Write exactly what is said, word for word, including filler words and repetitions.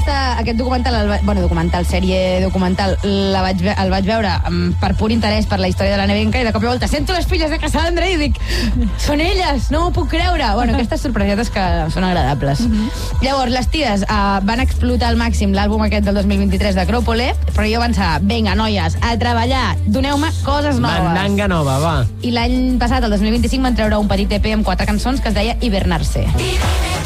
aquesta, aquest documental, el, va- bueno, documental, sèrie documental, la vaig, ve- el vaig veure um, per pur interès per la història de la Nevenka, i de cop i volta sento les filles de Cassandra i dic, són elles, no m'ho puc creure. Bueno, aquestes sorpresetes que són agradables. Mm-hmm. Llavors, les ties uh, van explotar al màxim l'àlbum aquest del dos mil vint-i-tres d'Acròpole, però jo pensava, vinga, noies, a treballar, doneu-me coses noves. Mandanga nova, va. I l'any passat, el dos mil vint-i-cinc, van treure un petit E P amb quatre cançons que es deia Hibernarse.